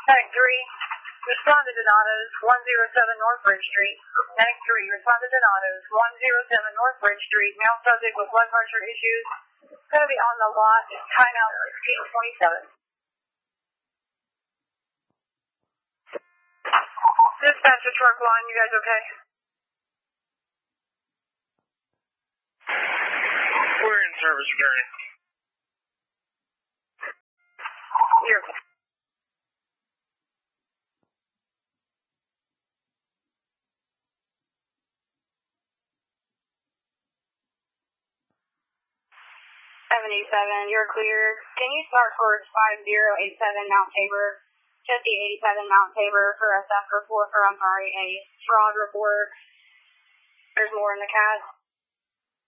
Medic 3, respond to Donatos, 107 North Bridge Street. Medic 3, respond to Donatos, 107 North Bridge Street. Male subject with blood pressure issues. Going to be on the lot. Timeout 1627. Dispatcher truck line, you guys okay? We're in service, Gurney. You're 787, you're clear. Can you start towards 5087 Mount Tabor? Just the 87 Mount Tabor for a fraud report. There's more in the CAD.